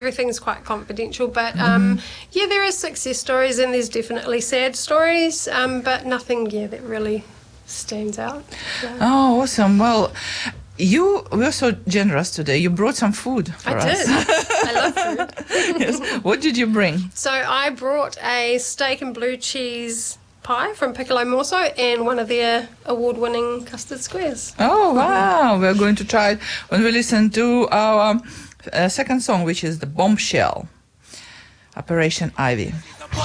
Everything's quite confidential, but yeah, there are success stories and there's definitely sad stories, but nothing that really stands out. Yeah. Oh, awesome. Well, you were so generous today. You brought some food for us. I did. I love food. Yes. What did you bring? So I brought a steak and blue cheese pie from Piccolo Morso and one of their award-winning custard squares. Oh, wow. We're going to try it when we listen to our second song, which is The Bombshell, Operation Ivy.